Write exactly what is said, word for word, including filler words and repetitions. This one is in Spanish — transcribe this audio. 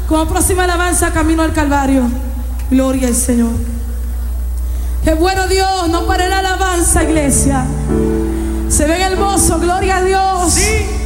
Como próxima alabanza, camino al Calvario. Gloria al Señor. Qué bueno Dios, no pare la alabanza, iglesia. Se ven hermosos, gloria a Dios. Sí.